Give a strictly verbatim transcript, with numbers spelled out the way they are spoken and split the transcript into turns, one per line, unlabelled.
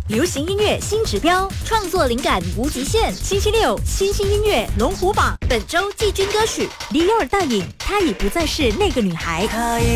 流行音乐新指标，创作灵感无极限。星期六，新星音乐龙虎榜，本周季军歌曲 Dior 大影，她已不再是那个女孩。
她已